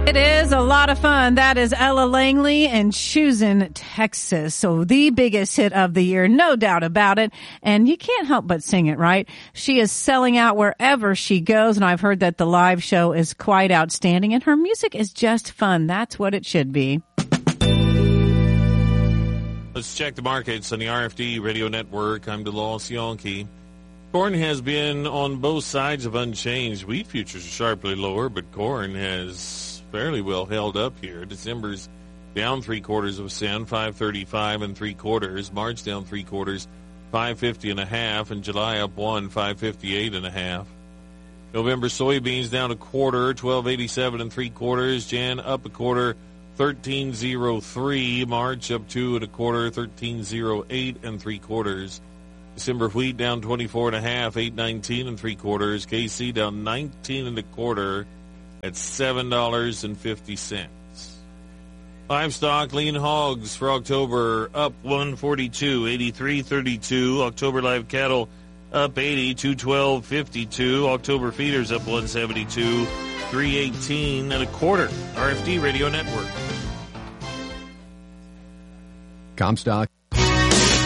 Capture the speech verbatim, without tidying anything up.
It is a lot of fun. That is Ella Langley and Choosing Texas. So the biggest hit of the year, no doubt about it. And you can't help but sing it, right? She is selling out wherever she goes. And I've heard that the live show is quite outstanding. And her music is just fun. That's what it should be. Let's check the markets on the R F D Radio Network. I'm DeLoss Yonke. Corn has been on both sides of unchanged. Wheat futures are sharply lower, but corn has fairly well held up here. December's down three quarters of a cent, five thirty-five and three quarters. March down three quarters, five fifty and a half, and July up one, five fifty-eight and a half. November soybeans down a quarter, twelve eighty-seven and three quarters. Jan up a quarter, thirteen oh three. March up two and a quarter, thirteen oh eight and three quarters. December wheat down twenty-four and a half, eight nineteen and three quarters. K C down nineteen and a quarter at seven dollars and fifty cents. Livestock lean hogs for October up one forty-two, eighty-three thirty-two. October live cattle up eighty, two twelve fifty-two. October feeders up one seventy-two, three eighteen and a quarter. R F D Radio Network. Comstock